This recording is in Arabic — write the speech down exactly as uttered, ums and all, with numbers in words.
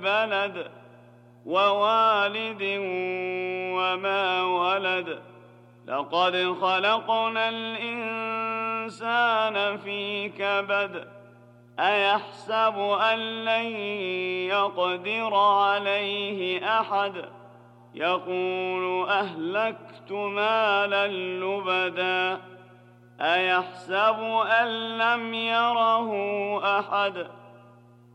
والبلد ووالد وما ولد لقد خلقنا الإنسان في كبد أيحسب أن لن يقدر عليه أحد يقول أهلكت مالا لبدا أيحسب أن لم يره أحد